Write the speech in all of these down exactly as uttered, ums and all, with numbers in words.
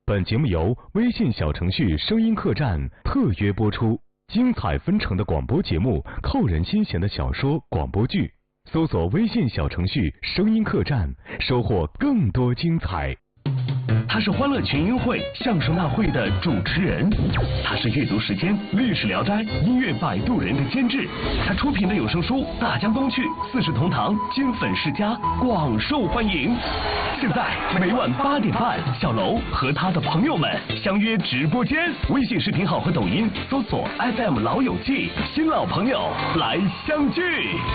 本节目由微信小程序声音客栈特约播出，精彩纷呈的广播节目，扣人心弦的小说广播剧，搜索微信小程序声音客栈，收获更多精彩。 他是欢乐群英会相声大会的主持人，他是阅读时间历史聊斋音乐摆渡人的监制，他出品的有声书《大江东去》《四世同堂》《金粉世家》广受欢迎。现在每晚八点半，小楼和他的朋友们相约直播间，微信视频号和抖音搜索 F M 老友记，新老朋友来相聚。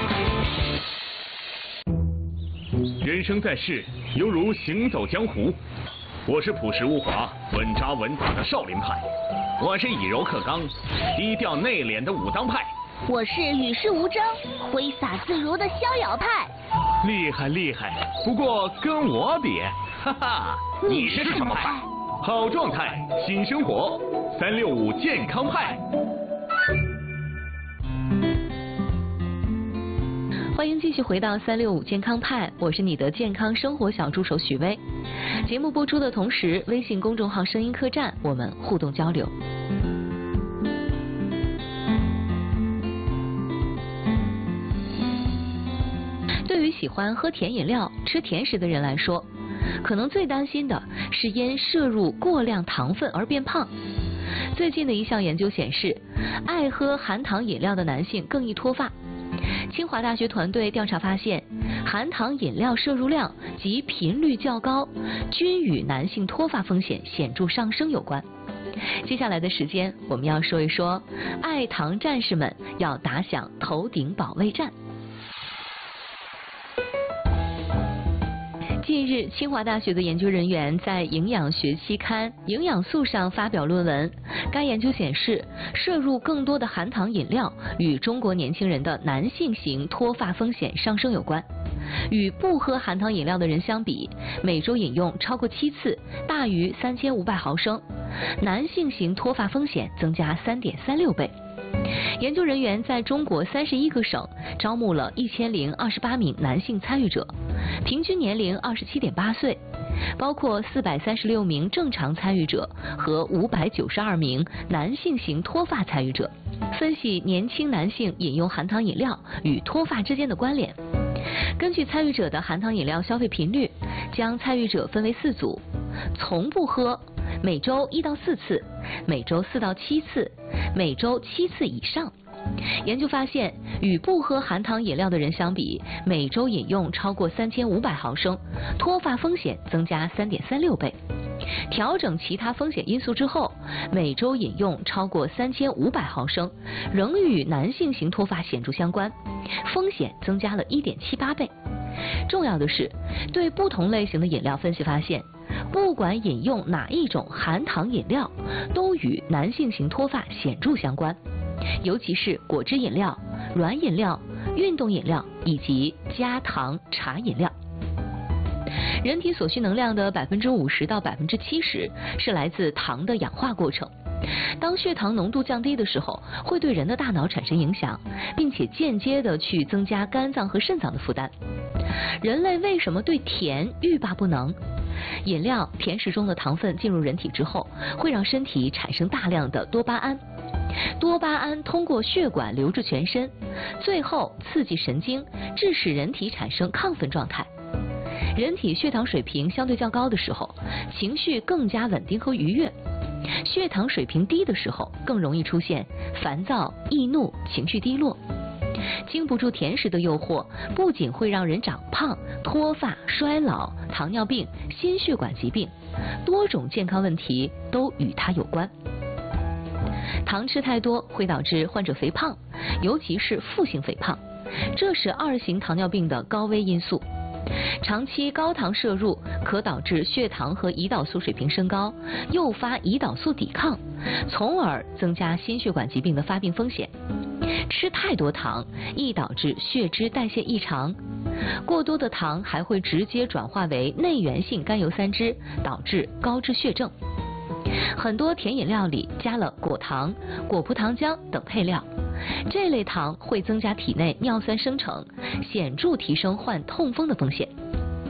人生在世，犹如行走江湖。我是朴实无华、稳扎稳打的少林派，我是以柔克刚、低调内敛的武当派， 我是与世无争、挥洒自如的逍遥派。 厉害厉害，不过跟我比，哈哈， 你是什么派？ 好状态，新生活，三六五健康派。 欢迎继续回到三六五健康派，我是你的健康生活小助手许薇。节目播出的同时，微信公众号声音客栈我们互动交流。对于喜欢喝甜饮料、吃甜食的人来说，可能最担心的是因摄入过量糖分而变胖。最近的一项研究显示，爱喝含糖饮料的男性更易脱发。清华大学团队调查发现，含糖饮料摄入量及频率较高，均与男性脱发风险显著上升有关。接下来的时间，我们要说一说爱糖战士们要打响头顶保卫战。近日，清华大学的研究人员在营养学期刊《营养素》上发表论文。该研究显示，摄入更多的含糖饮料与中国年轻人的男性型脱发风险上升有关。与不喝含糖饮料的人相比，每周饮用超过七次，大于三千五百毫升，男性型脱发风险增加 三点三六倍。研究人员在中国三十一个省招募了一千零二十八名男性参与者，平均年龄二十七点八岁，包括四百三十六名正常参与者和五百九十二名男性型脱发参与者，分析年轻男性饮用含糖饮料与脱发之间的关联。根据参与者的含糖饮料消费频率，将参与者分为四组：从不喝，每周一到四次，每周四到七次，每周七次以上。研究发现，与不喝含糖饮料的人相比，每周饮用超过三千五百毫升，脱发风险增加 三点三六倍。调整其他风险因素之后，每周饮用超过三千五百毫升，仍与男性型脱发显著相关，风险增加了 一点七八倍。重要的是，对不同类型的饮料分析发现，不管饮用哪一种含糖饮料，都与男性型脱发显著相关，尤其是果汁饮料、软饮料、运动饮料以及加糖茶饮料。人体所需能量的 百分之五十到百分之七十 是来自糖的氧化过程。当血糖浓度降低的时候，会对人的大脑产生影响，并且间接的去增加肝脏和肾脏的负担。人类为什么对甜欲罢不能？饮料、甜食中的糖分进入人体之后，会让身体产生大量的多巴胺。多巴胺通过血管流至全身，最后刺激神经，致使人体产生亢奋状态。人体血糖水平相对较高的时候，情绪更加稳定和愉悦；血糖水平低的时候，更容易出现烦躁、易怒、情绪低落。经不住甜食的诱惑，不仅会让人长胖、脱发、衰老、糖尿病、心血管疾病，多种健康问题都与它有关。糖吃太多会导致患者肥胖，尤其是腹性肥胖，这是二型糖尿病的高危因素。长期高糖摄入可导致血糖和胰岛素水平升高，诱发胰岛素抵抗，从而增加心血管疾病的发病风险。吃太多糖易导致血脂代谢异常，过多的糖还会直接转化为内源性甘油三酯，导致高脂血症。很多甜饮料里加了果糖、果葡糖浆等配料，这类糖会增加体内尿酸生成，显著提升患痛风的风险。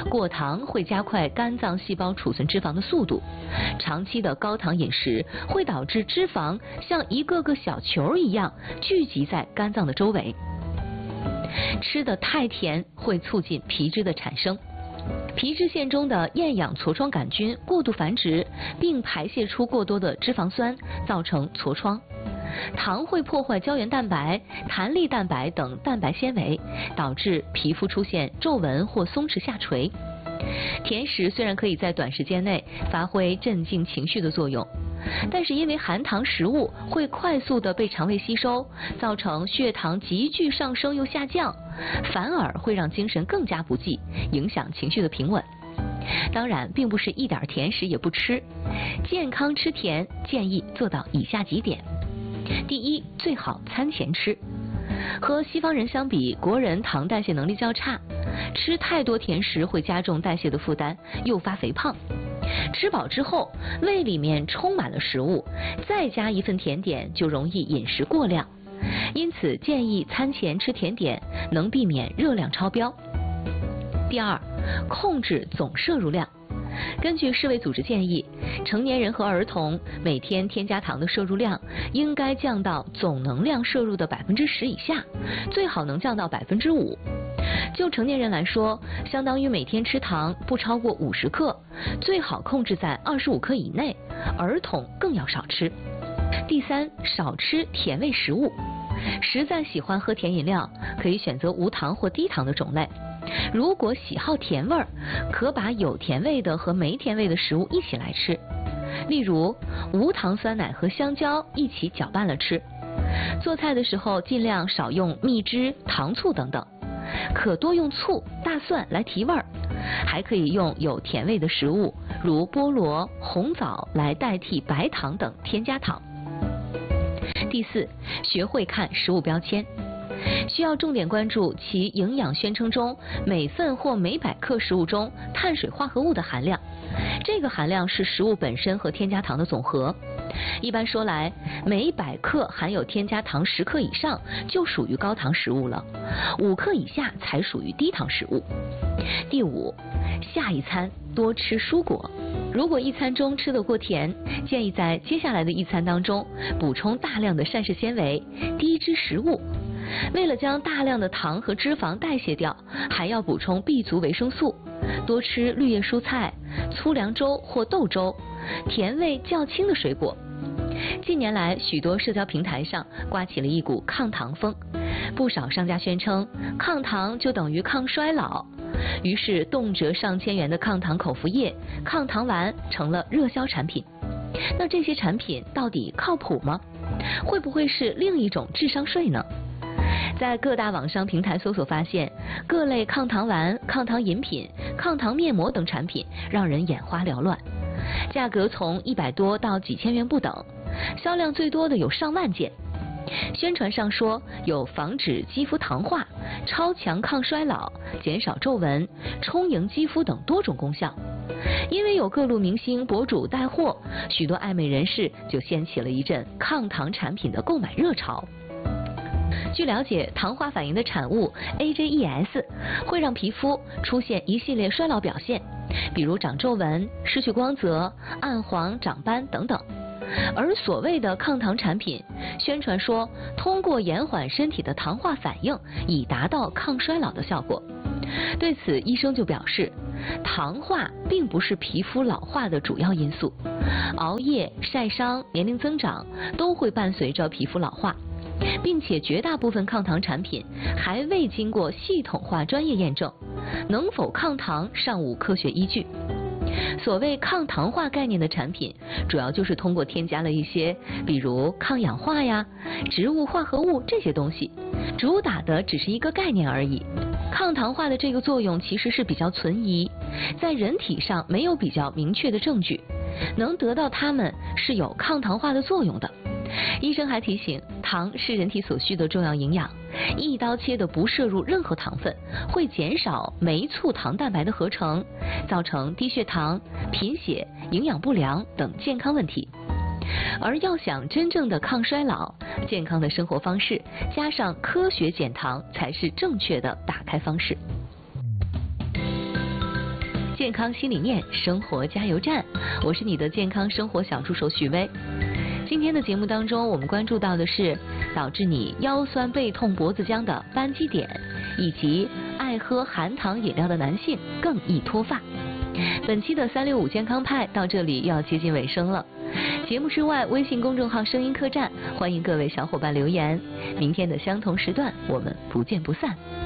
过糖会加快肝脏细胞储存脂肪的速度，长期的高糖饮食会导致脂肪像一个个小球一样聚集在肝脏的周围。吃得太甜会促进皮脂的产生，皮脂腺中的厌氧痤疮杆菌过度繁殖，并排泄出过多的脂肪酸，造成痤疮。糖会破坏胶原蛋白、弹力蛋白等蛋白纤维，导致皮肤出现皱纹或松弛下垂。甜食虽然可以在短时间内发挥镇静情绪的作用，但是因为含糖食物会快速的被肠胃吸收，造成血糖急剧上升又下降，反而会让精神更加不济，影响情绪的平稳。当然并不是一点甜食也不吃，健康吃甜建议做到以下几点。第一，最好餐前吃。和西方人相比，国人糖代谢能力较差，吃太多甜食会加重代谢的负担，诱发肥胖。吃饱之后，胃里面充满了食物，再加一份甜点就容易饮食过量，因此建议餐前吃甜点，能避免热量超标。第二，控制总摄入量。根据世卫组织建议，成年人和儿童每天添加糖的摄入量应该降到总能量摄入的百分之十以下，最好能降到百分之五。就成年人来说，相当于每天吃糖不超过五十克，最好控制在二十五克以内，儿童更要少吃。第三，少吃甜味食物。实在喜欢喝甜饮料，可以选择无糖或低糖的种类。如果喜好甜味儿，可把有甜味的和没甜味的食物一起来吃，例如无糖酸奶和香蕉一起搅拌了吃。做菜的时候尽量少用蜜汁、糖醋等等，可多用醋、大蒜来提味儿，还可以用有甜味的食物，如菠萝、红枣来代替白糖等添加糖。第四，学会看食物标签。需要重点关注其营养宣称中每份或每百克食物中碳水化合物的含量，这个含量是食物本身和添加糖的总和。一般说来，每百克含有添加糖十克以上就属于高糖食物了，五克以下才属于低糖食物。第五，下一餐多吃蔬果。如果一餐中吃得过甜，建议在接下来的一餐当中补充大量的膳食纤维、低脂食物。为了将大量的糖和脂肪代谢掉，还要补充 B 族维生素，多吃绿叶蔬菜、粗粮粥或豆粥，甜味较轻的水果。近年来，许多社交平台上刮起了一股抗糖风，不少商家宣称抗糖就等于抗衰老，于是动辄上千元的抗糖口服液、抗糖丸成了热销产品。那这些产品到底靠谱吗？会不会是另一种智商税呢？在各大网商平台搜索发现，各类抗糖丸、抗糖饮品、抗糖面膜等产品让人眼花缭乱，价格从一百多到几千元不等，销量最多的有上万件。宣传上说有防止肌肤糖化、超强抗衰老、减少皱纹、充盈肌肤等多种功效。因为有各路明星博主带货，许多爱美人士就掀起了一阵抗糖产品的购买热潮。据了解，糖化反应的产物 A J E S 会让皮肤出现一系列衰老表现，比如长皱纹、失去光泽、暗黄、长斑等等。而所谓的抗糖产品，宣传说通过延缓身体的糖化反应，以达到抗衰老的效果。对此，医生就表示，糖化并不是皮肤老化的主要因素，熬夜、晒伤、年龄增长都会伴随着皮肤老化，并且绝大部分抗糖产品还未经过系统化专业验证，能否抗糖尚无科学依据。所谓抗糖化概念的产品，主要就是通过添加了一些比如抗氧化呀、植物化合物这些东西，主打的只是一个概念而已。抗糖化的这个作用其实是比较存疑，在人体上没有比较明确的证据，能得到它们是有抗糖化的作用的。医生还提醒，糖是人体所需的重要营养，一刀切的不摄入任何糖分，会减少酶促糖蛋白的合成，造成低血糖、贫血、营养不良等健康问题。而要想真正的抗衰老，健康的生活方式加上科学减糖才是正确的打开方式。 健康新理念生活加油站，我是你的健康生活小助手许巍。今天的节目当中，我们关注到的是导致你腰酸背痛脖子僵的扳机点，以及爱喝含糖饮料的男性更易脱发。本期的三六五健康派到这里要接近尾声了。节目之外，微信公众号声音客栈，欢迎各位小伙伴留言。明天的相同时段，我们不见不散。